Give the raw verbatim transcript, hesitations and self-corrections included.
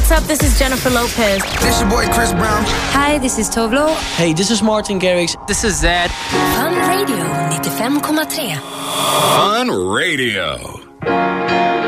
what's up? This is Jennifer Lopez. This your boy Chris Brown. Hi, this is Tovlo. Hey, this is Martin Garrix. This is Zed. Fun Radio ninety-fem komma tre. Fun Radio.